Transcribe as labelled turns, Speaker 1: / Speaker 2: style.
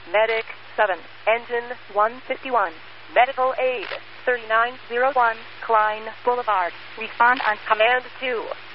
Speaker 1: Medic 7, Engine 151. Medical aid 3901, Klein Boulevard. Respond on Command 2.